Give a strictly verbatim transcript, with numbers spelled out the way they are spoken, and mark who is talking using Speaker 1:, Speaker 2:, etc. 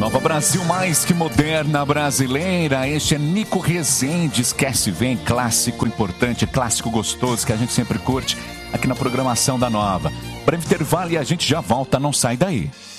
Speaker 1: Nova Brasil, mais que moderna brasileira. Este é Nico Rezende. Esquece, vem, clássico importante, clássico gostoso que a gente sempre curte aqui na programação da Nova. Breve intervalo e a gente já volta, não sai daí.